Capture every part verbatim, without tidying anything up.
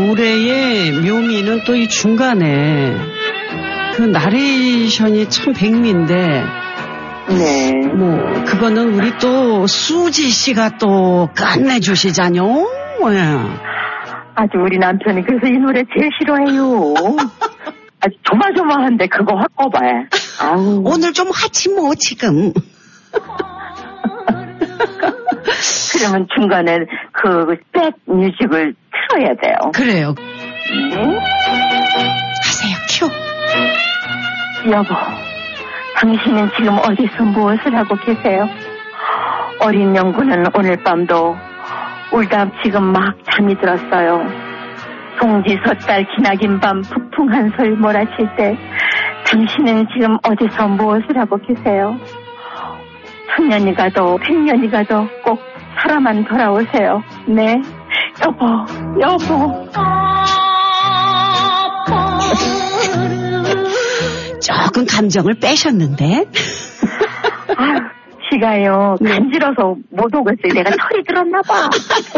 노래의 묘미는 또 이 중간에 그 나레이션이 참 백미인데 네. 뭐 그거는 우리 또 수지 씨가 또 끝내주시자뇨. 예. 아주 우리 남편이 그래서 이 노래 제일 싫어해요. 아주 조마조마한데 그거 확 꼽아요. 아우. 오늘 좀 하지 뭐 지금. 그러면 중간에 그 백 뮤직을 틀어야 돼요. 그래요. 네? 하세요. 큐. 여보, 당신은 지금 어디서 무엇을 하고 계세요? 어린 영구는 오늘 밤도 울다 지금 막 잠이 들었어요. 송지 섣달 기나긴 밤 북풍한 솔 몰아칠 때 당신은 지금 어디서 무엇을 하고 계세요? 천년이 가도 백년이 가도 꼭 살아만 돌아오세요. 네, 여보, 여보. 조금 감정을 빼셨는데. 아유, 지가요 간지러서 못 오겠어요. 내가 철이 들었나 봐.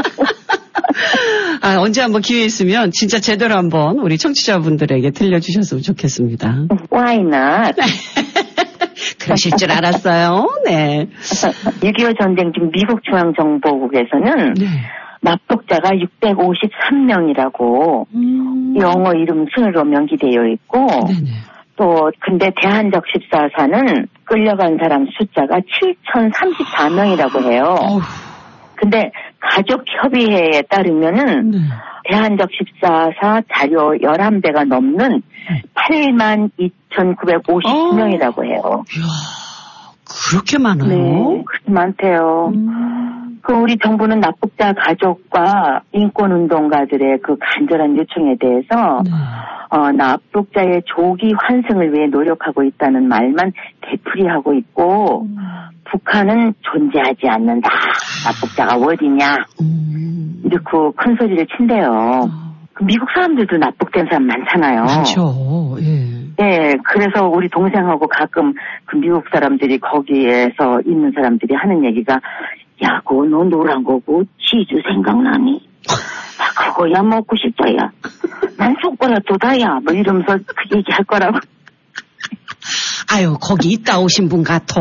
아, 언제 한번 기회 있으면 진짜 제대로 한번 우리 청취자분들에게 들려주셨으면 좋겠습니다. Why not? 그러실 줄 알았어요. 네. 육이오 전쟁 중 미국 중앙정보국에서는 네. 납북자가 육백오십삼 명이라고 음. 영어 이름 순으로 명기되어 있고 네네. 또 근데 대한적 십사사는 끌려간 사람 숫자가 칠천삼십사 명이라고 해요. 어휴. 근데 가족협의회에 따르면은 네. 대한적 십사사 자료 열한 배가 넘는 팔만 이천구백오십 명이라고 해요. 이야, 그렇게 많아요? 네, 그렇게 많대요. 음. 그 우리 정부는 납북자 가족과 인권운동가들의 그 간절한 요청에 대해서 네. 어, 납북자의 조기 환승을 위해 노력하고 있다는 말만 되풀이하고 있고 음. 북한은 존재하지 않는다. 납북자가 어디냐. 음. 이렇게 큰 소리를 친대요. 어. 미국 사람들도 납북된 사람 많잖아요. 많죠. 예. 예, 그래서 우리 동생하고 가끔 그 미국 사람들이 거기에서 있는 사람들이 하는 얘기가 야, 그거 너 노란 거고 치즈 생각나니? 나 그거야 먹고 싶다야. 난 쑥거라 도다야. 뭐 이러면서 그 얘기할 거라고. 아유, 거기 있다 오신 분 같아.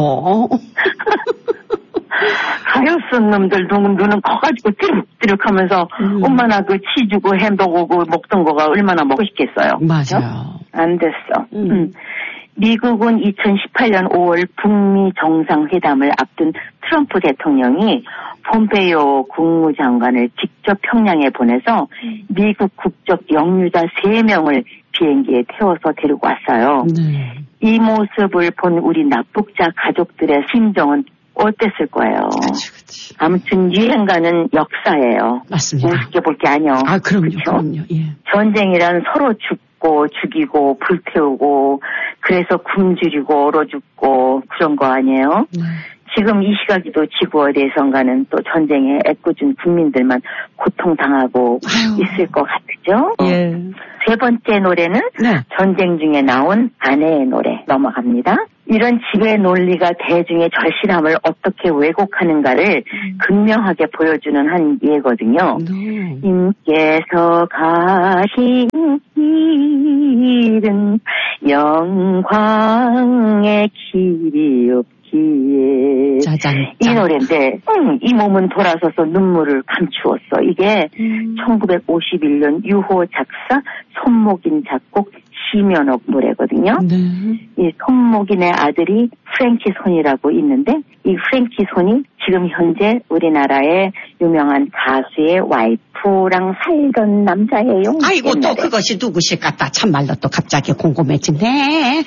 가엾은 놈들 눈, 눈은 커가지고 띠룩띠룩 하면서 음. 엄마나 그 치주고 햄버거고 먹던 거가 얼마나 먹고 싶겠어요. 맞아요. 그렇죠? 안 됐어. 음. 음. 미국은 이천십팔 년 오월 북미 정상회담을 앞둔 트럼프 대통령이 폼페이오 국무장관을 직접 평양에 보내서 미국 국적 영유자 세 명을 비행기에 태워서 데리고 왔어요. 네. 이 모습을 본 우리 납북자 가족들의 심정은 어땠을 거예요. 그치, 그치. 아무튼 유행가는 역사예요. 맞습니다. 우습게 볼 게 아니요. 아, 그럼요. 그쵸? 그럼요. 예. 전쟁이란 서로 죽고 죽이고 불태우고 그래서 굶주리고 얼어 죽고 그런 거 아니에요. 네. 지금 이 시각에도 지구 어디에선가는 또 전쟁에 애꿎은 국민들만 고통당하고 아유. 있을 것 같죠. 예. 세 번째 노래는 네. 전쟁 중에 나온 아내의 노래 넘어갑니다. 이런 지배 논리가 대중의 절실함을 어떻게 왜곡하는가를 음. 극명하게 보여주는 한 예거든요. 네. 님께서 가신 길은 영광의 길이 없기에 짜잔, 이 노래인데 응, 이 몸은 돌아서서 눈물을 감추었어. 이게 음. 천구백오십일 년 유호 작사 손목인 작곡 시면옥 노래거든요. 네. 이 손목인의 아들이 프랭키 손이라고 있는데 이 프랭키 손이 지금 현재 우리나라의 유명한 가수의 와이프랑 살던 남자예요. 아이고 옛날에. 또 그것이 누구실까? 참말로 또 갑자기 궁금해지네.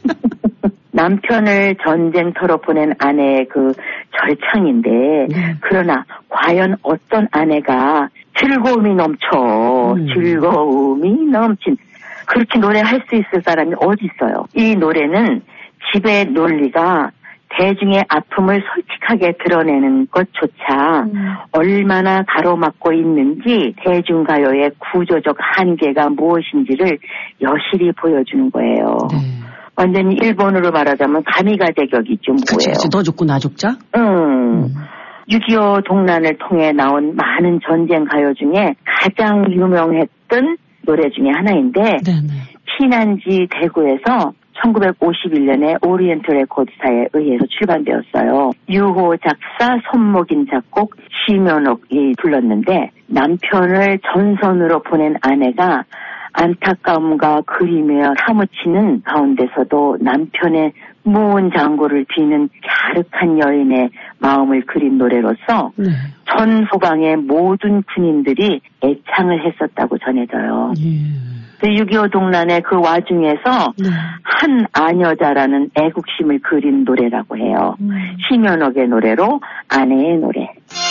남편을 전쟁터로 보낸 아내의 그 절창인데 네. 그러나 과연 어떤 아내가 즐거움이 넘쳐 음. 즐거움이 넘친 그렇게 노래할 수 있을 사람이 어디 있어요. 이 노래는 지배 논리가 대중의 아픔을 솔직하게 드러내는 것조차 음. 얼마나 가로막고 있는지 대중가요의 구조적 한계가 무엇인지를 여실히 보여주는 거예요. 네. 완전히 일본어로 말하자면 가미가 제격이죠. 뭐예요. 그치, 너 죽고 나 죽자? 응. 음. 육이오 동란을 통해 나온 많은 전쟁 가요 중에 가장 유명했던 노래 중에 하나인데 네네. 피난지 대구에서 천구백오십일 년에 오리엔트 레코드사에 의해서 출간되었어요. 유호 작사, 손목인 작곡, 심연옥이 불렀는데 남편을 전선으로 보낸 아내가 안타까움과 그리며 사무치는 가운데서도 남편의 무은 장고를 비는 갸륵한 여인의 마음을 그린 노래로서 네. 전 소방의 모든 군인들이 애창을 했었다고 전해져요. 예. 육이오 동란의 그 와중에서 네. 한 아녀자라는 애국심을 그린 노래라고 해요. 음. 심연옥의 노래로 아내의 노래.